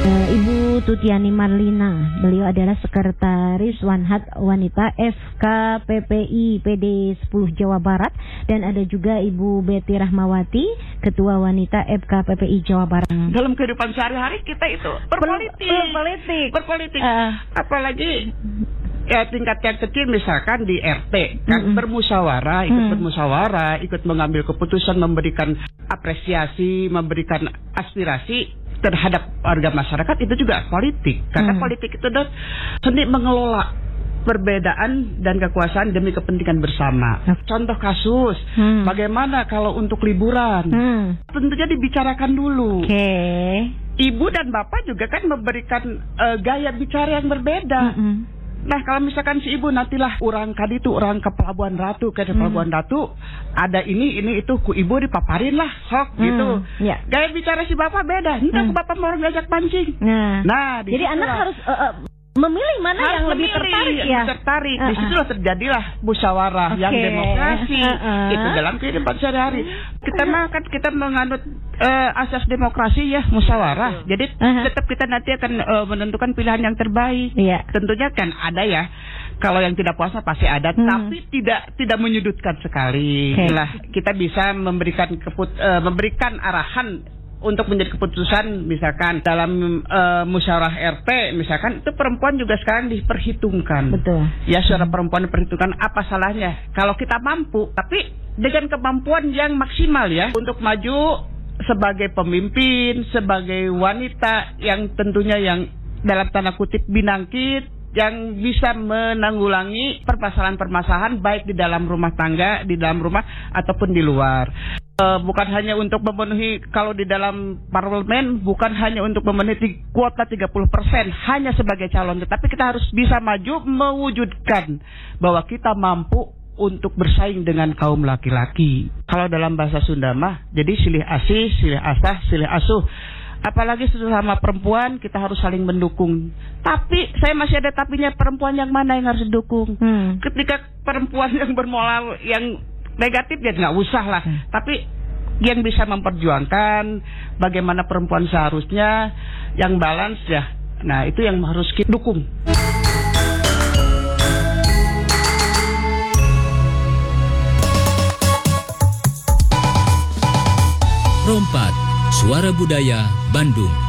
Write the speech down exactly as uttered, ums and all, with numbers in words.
uh, Ibu Tutiani Marlina. Beliau adalah Sekretaris Wanhat Wanita F K P P I P D sepuluh Jawa Barat. Dan ada juga Ibu Betty Rahmawati, Ketua Wanita F K P P I Jawa Barat. Dalam kehidupan sehari-hari kita itu berpolitik. Berpolitik. Berpolitik. Uh, Apalagi ya tingkat yang kecil misalkan di R T kan mm-mm. bermusyawarah, ikut mm. bermusyawarah, ikut mengambil keputusan, memberikan apresiasi, memberikan aspirasi terhadap warga masyarakat, itu juga politik. Karena mm. politik itu adalah seni mengelola perbedaan dan kekuasaan demi kepentingan bersama. Contoh kasus, hmm. bagaimana kalau untuk liburan? Hmm. Tentunya dibicarakan dulu. Oke. Okay. Ibu dan bapak juga kan memberikan uh, gaya bicara yang berbeda. Mm-hmm. Nah, kalau misalkan si ibu nantilah orang kadi itu orang ke Pelabuhan Ratu, ke Pelabuhan hmm. Ratu, ada ini, ini, itu, ku ibu dipaparin lah, sok, hmm. gitu. Yeah. Gaya bicara si bapak beda, entah hmm. ke bapak mau ngajak pancing. Nah, nah jadi anak harus uh, uh, memilih mana harus yang lebih memilih, tertarik ya? Tertarik, uh, uh. disitulah terjadilah musyawarah okay. yang demokrasi, uh, uh. itu dalam kehidupan sehari-hari. Kita mah kan kita menganut uh, asas demokrasi ya, musyawarah. Jadi uh-huh. tetap kita nanti akan uh, menentukan pilihan yang terbaik. Yeah. Tentunya kan ada ya. Kalau yang tidak puasa pasti ada, hmm. tapi tidak tidak menyudutkan sekali. Okay. Lah kita bisa memberikan keput, uh, memberikan arahan untuk menjadi keputusan, misalkan dalam uh, musyawarah R T, misalkan itu perempuan juga sekarang diperhitungkan. Betul. Ya, suara perempuan diperhitungkan, apa salahnya? Kalau kita mampu, tapi dengan kemampuan yang maksimal ya, untuk maju sebagai pemimpin, sebagai wanita yang tentunya yang dalam tanda kutip binangkit, yang bisa menanggulangi permasalahan-permasalahan baik di dalam rumah tangga, di dalam rumah ataupun di luar. Uh, bukan hanya untuk memenuhi, kalau di dalam parlemen bukan hanya untuk memenuhi kuota tiga puluh persen hanya sebagai calon, tetapi kita harus bisa maju mewujudkan bahwa kita mampu untuk bersaing dengan kaum laki-laki. Kalau dalam bahasa Sunda mah jadi silih asih, silih asah, silih asuh. Apalagi sesama perempuan kita harus saling mendukung. Tapi saya masih ada tapinya, perempuan yang mana yang harus didukung? Hmm. Ketika perempuan yang bermoral yang negatif ya nggak usah lah. Hmm. Tapi yang bisa memperjuangkan bagaimana perempuan seharusnya yang balance ya. Nah itu yang harus kita dukung. Rompat, Suara Budaya Bandung.